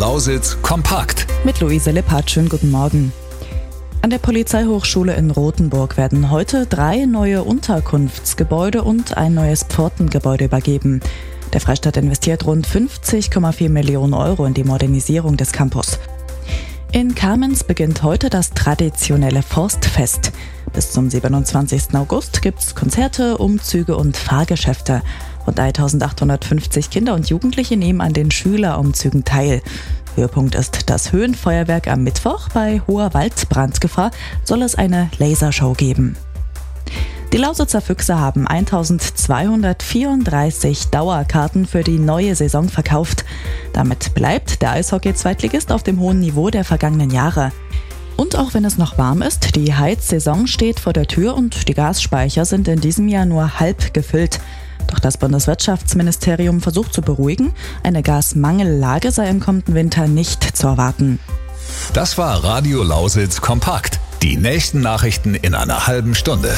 Lausitz kompakt. Mit Luise Lippert, schönen guten Morgen. An der Polizeihochschule in Rothenburg werden heute 3 neue Unterkunftsgebäude und ein neues Pfortengebäude übergeben. Der Freistaat investiert rund 50,4 Millionen Euro in die Modernisierung des Campus. In Kamenz beginnt heute das traditionelle Forstfest. Bis zum 27. August gibt's Konzerte, Umzüge und Fahrgeschäfte. Rund 1850 Kinder und Jugendliche nehmen an den Schülerumzügen teil. Höhepunkt ist das Höhenfeuerwerk am Mittwoch. Bei hoher Waldbrandgefahr soll es eine Lasershow geben. Die Lausitzer Füchse haben 1234 Dauerkarten für die neue Saison verkauft. Damit bleibt der Eishockey-Zweitligist auf dem hohen Niveau der vergangenen Jahre. Und auch wenn es noch warm ist, die Heizsaison steht vor der Tür und die Gasspeicher sind in diesem Jahr nur halb gefüllt. Doch das Bundeswirtschaftsministerium versucht zu beruhigen, eine Gasmangellage sei im kommenden Winter nicht zu erwarten. Das war Radio Lausitz kompakt. Die nächsten Nachrichten in einer halben Stunde.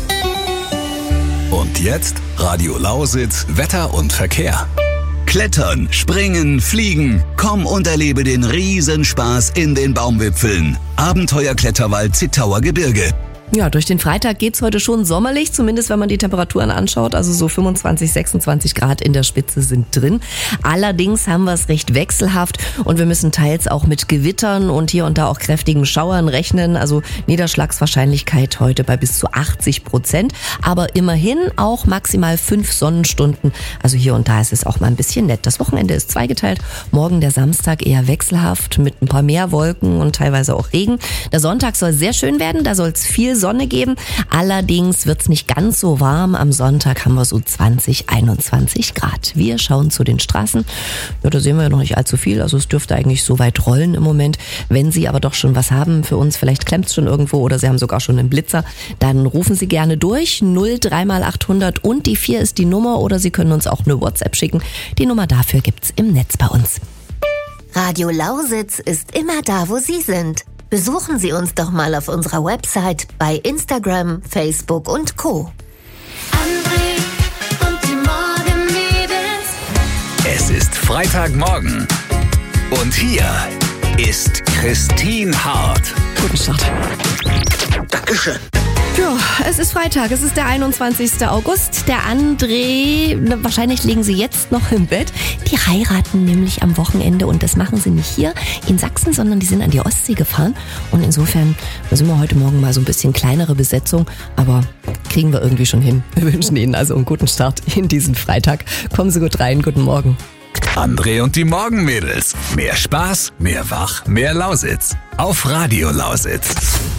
Und jetzt Radio Lausitz Wetter und Verkehr. Klettern, springen, fliegen. Komm und erlebe den Riesenspaß in den Baumwipfeln. Abenteuerkletterwald Zittauer Gebirge. Ja, durch den Freitag geht's heute schon sommerlich, zumindest wenn man die Temperaturen anschaut. Also so 25, 26 Grad in der Spitze sind drin. Allerdings haben wir es recht wechselhaft und wir müssen teils auch mit Gewittern und hier und da auch kräftigen Schauern rechnen. Also Niederschlagswahrscheinlichkeit heute bei bis zu 80%. Aber immerhin auch maximal 5 Sonnenstunden. Also hier und da ist es auch mal ein bisschen nett. Das Wochenende ist zweigeteilt. Morgen der Samstag eher wechselhaft mit ein paar mehr Wolken und teilweise auch Regen. Der Sonntag soll sehr schön werden. Da soll es viel Sonne geben. Allerdings wird's nicht ganz so warm. Am Sonntag haben wir so 20, 21 Grad. Wir schauen zu den Straßen. Ja, da sehen wir ja noch nicht allzu viel. Also es dürfte eigentlich so weit rollen im Moment. Wenn Sie aber doch schon was haben für uns, vielleicht klemmt's schon irgendwo oder Sie haben sogar schon einen Blitzer, dann rufen Sie gerne durch. 03x800 und die 4 ist die Nummer oder Sie können uns auch eine WhatsApp schicken. Die Nummer dafür gibt's im Netz bei uns. Radio Lausitz ist immer da, wo Sie sind. Besuchen Sie uns doch mal auf unserer Website, bei Instagram, Facebook und Co. André und die Morgenmädels. Es ist Freitagmorgen. Und hier ist Christine Hart. Guten Start. Dankeschön. Ja, es ist Freitag, es ist der 21. August. Der André, wahrscheinlich liegen sie jetzt noch im Bett. Die heiraten nämlich am Wochenende und das machen sie nicht hier in Sachsen, sondern die sind an die Ostsee gefahren. Und insofern sind wir heute Morgen mal so ein bisschen kleinere Besetzung, aber kriegen wir irgendwie schon hin. Wir wünschen Ihnen also einen guten Start in diesen Freitag. Kommen Sie gut rein, guten Morgen. André und die Morgenmädels. Mehr Spaß, mehr Wach, mehr Lausitz. Auf Radio Lausitz.